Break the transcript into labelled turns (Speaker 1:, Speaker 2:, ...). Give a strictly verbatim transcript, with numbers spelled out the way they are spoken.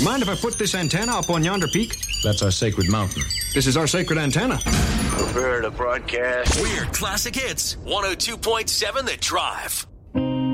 Speaker 1: mind if I put this antenna up on yonder peak?
Speaker 2: That's our sacred mountain.
Speaker 1: This is our sacred antenna.
Speaker 3: Prepare to broadcast.
Speaker 4: We're Classic Hits, one oh two point seven The Drive.